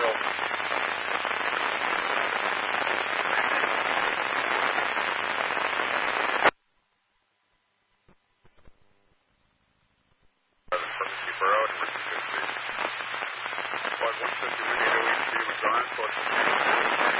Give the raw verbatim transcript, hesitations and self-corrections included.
Bill. Keep her out. One fifty, we need to leave Steve and John.